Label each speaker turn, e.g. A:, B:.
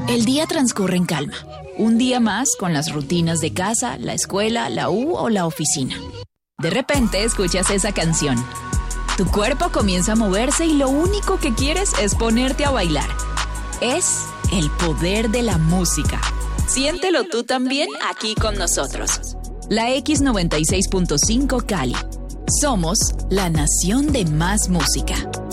A: El día transcurre en calma. Un día más con las rutinas de casa, la escuela, la U o la oficina. De repente escuchas esa canción. Tu cuerpo comienza a moverse y lo único que quieres es ponerte a bailar. Es el poder de la música. Siéntelo tú también aquí con nosotros. La X96.5 Cali. Somos la nación de más música.